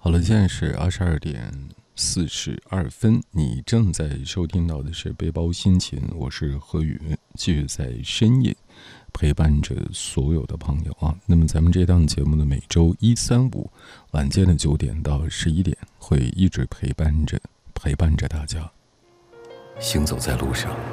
好了，现在是22:42，你正在收听到的是背包心情，我是何宇，继续在深夜陪伴着所有的朋友啊。那么咱们这档节目呢，每周1、3、5晚间的9点到11点，会一直陪伴着大家。 行走在路上，